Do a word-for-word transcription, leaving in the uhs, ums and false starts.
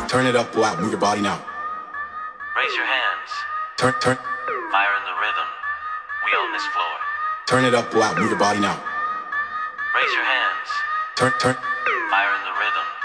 Turn it up, boy. Move your body now. Raise your hands. Turn, turn. Fire in the rhythm. We own this floor. Turn it up, boy. Move your body now. Raise your hands. Turn, turn. Fire in the rhythm.